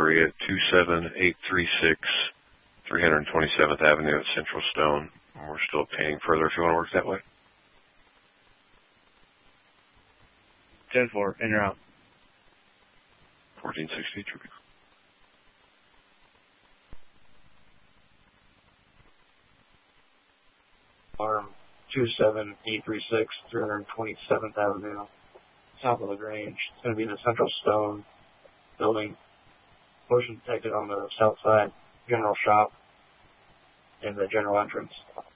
delivery at 27836 327th Avenue at Central Stone. We're still obtaining further if you want to work that way. 10-4, in or out. 1460, Trooper. Arm 27836 327th Avenue, south of LaGrange. It's going to be in the Central Stone building. Motion detected on the south side, general shop, and the general entrance.